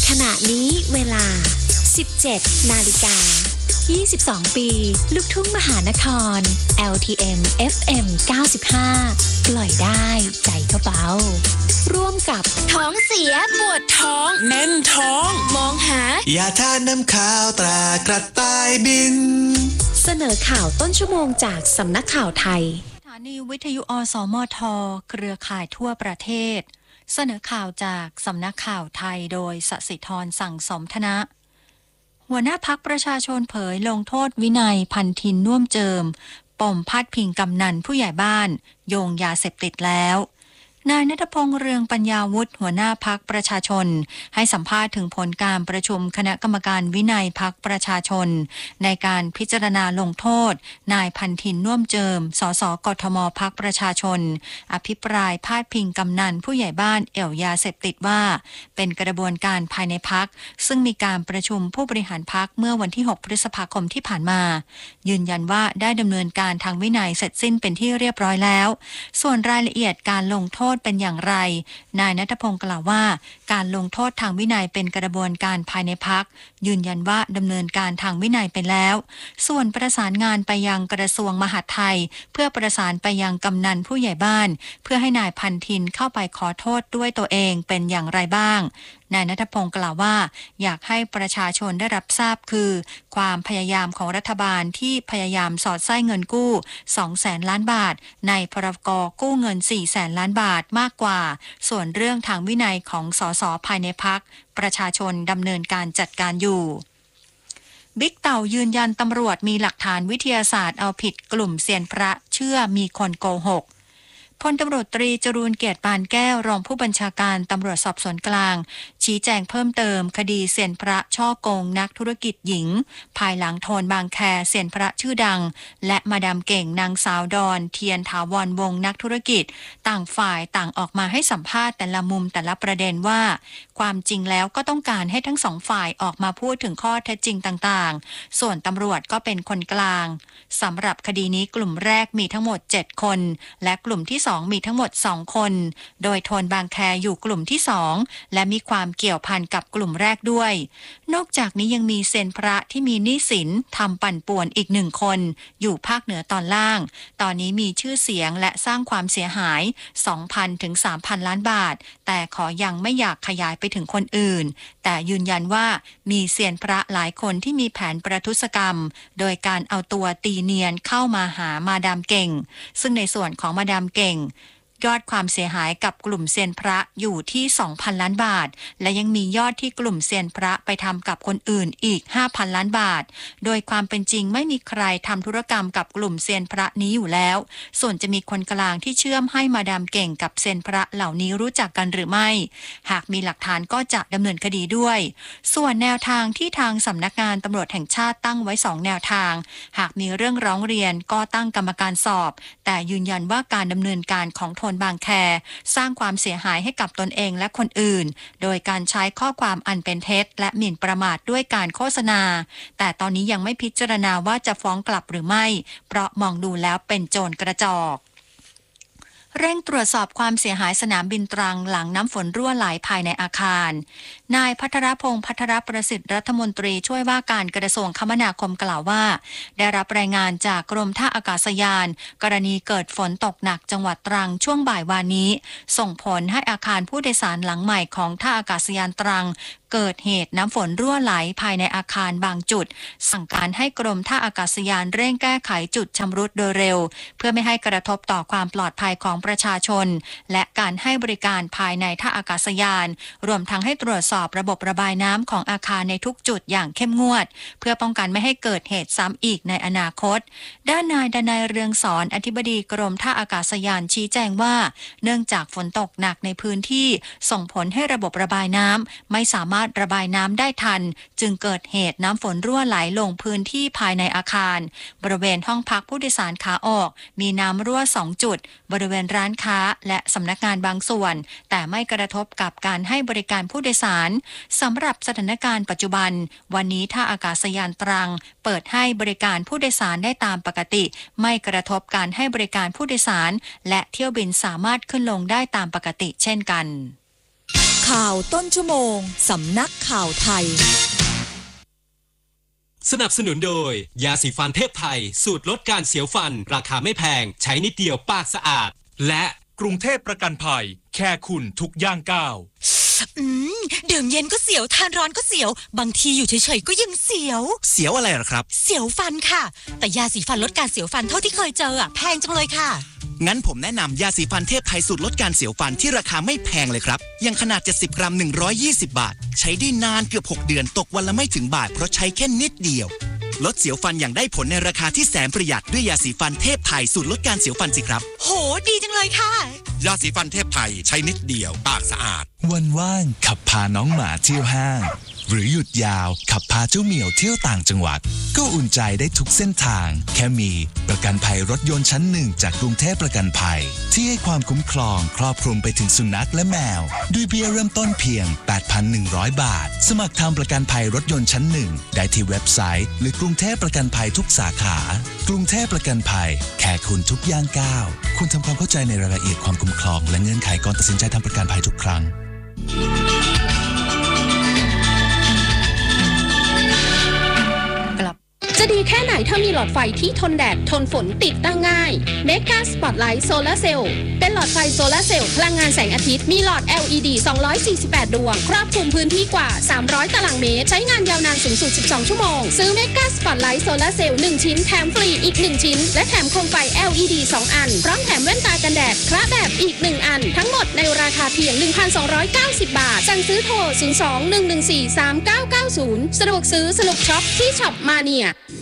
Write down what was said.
ขณะนี้เวลา 17 นาฬิกา 22 ปี ลูกทุ่งมหานคร LTM FM 95 ปล่อยได้ใจก็เบาร่วมกับท้องเสียปวดท้องแน่นท้องมองหายาทานน้ำข้าวตรากระต่ายบินเสนอข่าวต้นชั่วโมงจากสำนักข่าวไทยสถานีวิทยุอสมทเครือข่ายทั่วประเทศเสนอข่าวจากสำนักข่าวไทยโดยสศิธรสั่งสมธนะหัวหน้าพรรคประชาชนเผยลงโทษวินัยพันทินน่วมเจิมปมพาดพิงกำนันผู้ใหญ่บ้านโยงยาเสพติดแล้วนายณัฐพงษ์เรืองปัญญาวุฒิหัวหน้าพรรคประชาชนให้สัมภาษณ์ถึงผลการประชุมคณะกรรมการวินัยพรรคประชาชนในการพิจารณาลงโทษนายพันทินน่วมเจิมสสกทมพรรคประชาชนอภิปรายพาดพิงกำนันผู้ใหญ่บ้านเอี่ยวยาเสพติดว่าเป็นกระบวนการภายในพรรคซึ่งมีการประชุมผู้บริหารพรรคเมื่อวันที่6พฤษภาคมที่ผ่านมายืนยันว่าได้ดำเนินการทางวินัยเสร็จสิ้นเป็นที่เรียบร้อยแล้วส่วนรายละเอียดการลงโทษเป็นอย่างไรนายณัฐพงษ์กล่าวว่าการลงโทษทางวินัยเป็นกระบวนการภายในพรรคยืนยันว่าดำเนินการทางวินัยไปแล้วส่วนประสานงานไปยังกระทรวงมหาดไทยเพื่อประสานไปยังกำนันผู้ใหญ่บ้านเพื่อให้นายพันทินเข้าไปขอโทษด้วยตัวเองเป็นอย่างไรบ้างนายณัฐพงษ์กล่าวว่าอยากให้ประชาชนได้รับทราบคือความพยายามของรัฐบาลที่พยายามสอดไส้เงินกู้ 200,000 ล้านบาทในพรก.กู้เงิน 400,000 ล้านบาทมากกว่าส่วนเรื่องทางวินัยของสสภายในพรรคประชาชนดำเนินการจัดการอยู่บิ๊กเต่ายืนยันตำรวจมีหลักฐานวิทยาศาสตร์เอาผิดกลุ่มเซียนพระเชื่อมีคนโกหกพลตำรวจตรีจรูญเกียรติปานแก้วรองผู้บัญชาการตำรวจสอบสวนกลางชี้แจงเพิ่มเติมคดีเซียนพระช่อโกงนักธุรกิจหญิงภายหลังโทนบางแคเซียนพระชื่อดังและมาดามเก่งนางสาวดอนเทียนถาวรวงศ์นักธุรกิจต่างฝ่ายต่างออกมาให้สัมภาษณ์แต่ละมุมแต่ละประเด็นว่าความจริงแล้วก็ต้องการให้ทั้งสองฝ่ายออกมาพูดถึงข้อเท็จจริงต่างๆส่วนตำรวจก็เป็นคนกลางสำหรับคดีนี้กลุ่มแรกมีทั้งหมด7คนและกลุ่มที่2มีทั้งหมด2คนโดยโทนบางแคอยู่กลุ่มที่2และมีความเกี่ยวพันกับกลุ่มแรกด้วยนอกจากนี้ยังมีเซียนพระที่มีหนี้สินทำปั่นป่วนอีก1คนอยู่ภาคเหนือตอนล่างตอนนี้มีชื่อเสียงและสร้างความเสียหาย 2,000 ถึง 3,000 ล้านบาทแต่ขอยังไม่อยากขยายไปถึงคนอื่นแต่ยืนยันว่ามีเซียนพระหลายคนที่มีแผนประทุษกรรมโดยการเอาตัวตีเนียนเข้ามาหามาดามเก่งซึ่งในส่วนของมาดามเก่งยอดความเสียหายกับกลุ่มเซียนพระอยู่ที่ 2,000 ล้านบาทและยังมียอดที่กลุ่มเซียนพระไปทำกับคนอื่นอีก 5,000 ล้านบาทโดยความเป็นจริงไม่มีใครทำธุรกรรมกับกลุ่มเซียนพระนี้อยู่แล้วส่วนจะมีคนกลางที่เชื่อมให้มาดามเก่งกับเซียนพระเหล่านี้รู้จักกันหรือไม่หากมีหลักฐานก็จะดำเนินคดีด้วยส่วนแนวทางที่ทางสำนักงานตำรวจแห่งชาติตั้งไว้2แนวทางหากมีเรื่องร้องเรียนก็ตั้งกรรมการสอบแต่ยืนยันว่าการดำเนินการของโทนบางแคสร้างความเสียหายให้กับตนเองและคนอื่นโดยการใช้ข้อความอันเป็นเท็จและหมิ่นประมาทด้วยการโฆษณาแต่ตอนนี้ยังไม่พิจารณาว่าจะฟ้องกลับหรือไม่เพราะมองดูแล้วเป็นโจรกระจอกเร่งตรวจสอบความเสียหายสนามบินตรังหลังน้ำฝนรั่วไหลภายในอาคารนายภัทรพงษ์ภัทรประสิทธิ์รัฐมนตรีช่วยว่าการกระทรวงคมนาคมกล่าวว่าได้รับรายงานจากกรมท่าอากาศยานกรณีเกิดฝนตกหนักจังหวัดตรังช่วงบ่ายวานนี้ส่งผลให้อาคารผู้โดยสารหลังใหม่ของท่าอากาศยานตรังเกิดเหตุน้ำฝนรั่วไหลภายในอาคารบางจุดสั่งการให้กรมท่าอากาศยานเร่งแก้ไขจุดชำรุดโดยเร็วเพื่อไม่ให้กระทบต่อความปลอดภัยของประชาชนและการให้บริการภายในท่าอากาศยานรวมทั้งให้ตรวจสอบระบบระบายน้ำของอาคารในทุกจุดอย่างเข้มงวดเพื่อป้องกันไม่ให้เกิดเหตุซ้ำอีกในอนาคตด้านนายดนัยเรืองสอนอธิบดีกรมท่าอากาศยานชี้แจงว่าเนื่องจากฝนตกหนักในพื้นที่ส่งผลให้ระบบระบายน้ำไม่สามารถระบายน้ำได้ทันจึงเกิดเหตุน้ำฝนรั่วไหลลงพื้นที่ภายในอาคารบริเวณห้องพักผู้โดยสารขาออกมีน้ำรั่ว2จุดบริเวณร้านค้าและสำนักงานบางส่วนแต่ไม่กระทบกับการให้บริการผู้โดยสารสำหรับสถานการณ์ปัจจุบันวันนี้ท่าอากาศยานตรังเปิดให้บริการผู้โดยสารได้ตามปกติไม่กระทบการให้บริการผู้โดยสารและเที่ยวบินสามารถขึ้นลงได้ตามปกติเช่นกันข่าวต้นชั่วโมงสำนักข่าวไทยสนับสนุนโดยยาสีฟันเทพไทยสูตรลดการเสียวฟันราคาไม่แพงใช้นิดเดียวปากสะอาดและกรุงเทพประกันภัยแค่คุณทุกย่างก้าวดื่มเย็นก็เสียวทานร้อนก็เสียวบางทีอยู่เฉยๆก็ยังเสียวเสียวอะไรหรอครับเสียวฟันค่ะแต่ยาสีฟันลดการเสียวฟันเท่าที่เคยเจอแพงจังเลยค่ะงั้นผมแนะนำยาสีฟันเทพไทยสูตรลดการเสียวฟันที่ราคาไม่แพงเลยครับยังขนาด70 กรัม120 บาทใช้ได้นานเกือบ6 เดือนตกวันละไม่ถึงบาทเพราะใช้แค่นิดเดียวลดเสียวฟันอย่างได้ผลในราคาที่แสนประหยัดด้วยยาสีฟันเทพไทยสูตรลดการเสียวฟันสิครับโหดีจังเลยค่ะยาสีฟันเทพไทยใช้นิดเดียวปากสะอาดวันว่างขับพาน้องหมาเที่ยวห้างหรือหยุดยาวขับพาเจ้าเหมียวเที่ยวต่างจังหวัดก็อุ่นใจได้ทุกเส้นทางแค่มีประกันภัยรถยนต์ชั้นหนึ่งจากกรุงเทพประกันภัยที่ให้ความคุ้มครองครอบคลุมไปถึงสุนัขและแมวด้วยเบี้ยเริ่มต้นเพียง 8,100 บาทสมัครทำประกันภัยรถยนต์ชั้นหนึ่งได้ที่เว็บไซต์หรือกรุงเทพประกันภัยทุกสาขากรุงเทพประกันภัยแค่คุณทุกย่างก้าวคุณทำความเข้าใจในรายละเอียดความคุ้มครองและเงื่อนไขก่อนตัดสินใจทำประกันภัยทุกครั้งจะดีแค่ไหนถ้ามีหลอดไฟที่ทนแดดทนฝนติดตั้งง่าย Mega Spotlight Solar Cell เป็นหลอดไฟโซลาร์เซลล์พลังงานแสงอาทิตย์มีหลอด LED 248 ดวงครอบคลุมพื้นที่กว่า300 ตารางเมตรใช้งานยาวนานสูงสุด12 ชั่วโมงซื้อ Mega Spotlight Solar Cell 1 ชิ้นแถมฟรีอีก1ชิ้นและแถมโคมไฟ LED 2 อันพร้อมแถมแว่นตากันแดดคละแบบอีก1อันทั้งหมดในราคาเพียง 1,290 บาทสั่งซื้อโทร 02-114-3990 สะดวกซื้อสนุกช็อปที่ช็อปมาเนีย